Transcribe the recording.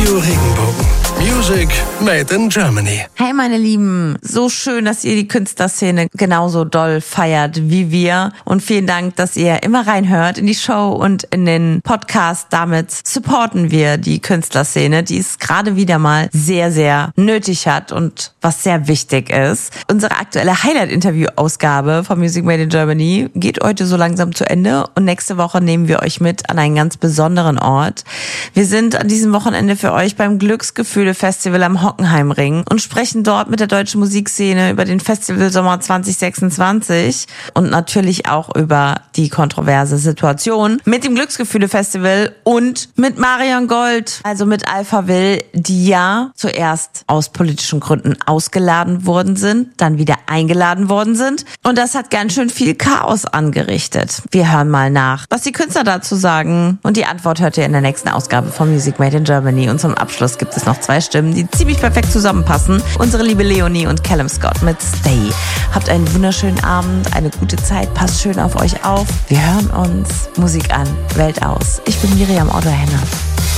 Radio Regenbogen. Music made in Germany. Hey meine Lieben, so schön, dass ihr die Künstlerszene genauso doll feiert wie wir. Und vielen Dank, dass ihr immer reinhört in die Show und in den Podcast. Damit supporten wir die Künstlerszene, die es gerade wieder mal sehr, sehr nötig hat und was sehr wichtig ist. Unsere aktuelle Highlight-Interview-Ausgabe von Music Made in Germany geht heute so langsam zu Ende. Und nächste Woche nehmen wir euch mit an einen ganz besonderen Ort. Wir sind an diesem Wochenende für euch beim Glücksgefühle-Festival am Hockenheimring und sprechen dort mit der deutschen Musikszene über den Festivalsommer 2026 und natürlich auch über die kontroverse Situation mit dem Glücksgefühle-Festival und mit Marion Gold, also mit Alpha Will, die ja zuerst aus politischen Gründen ausgeladen worden sind, dann wieder eingeladen worden sind. Und das hat ganz schön viel Chaos angerichtet. Wir hören mal nach, was die Künstler dazu sagen. Und die Antwort hört ihr in der nächsten Ausgabe von Music Made in Germany. Und zum Abschluss gibt es noch 2 Stimmen, die ziemlich perfekt zusammenpassen. Unsere liebe Leonie und Callum Scott mit Stay. Habt einen wunderschönen Abend, eine gute Zeit, passt schön auf euch auf. Wir hören uns. Musik an, Welt aus. Ich bin Miriam Otto-Henner.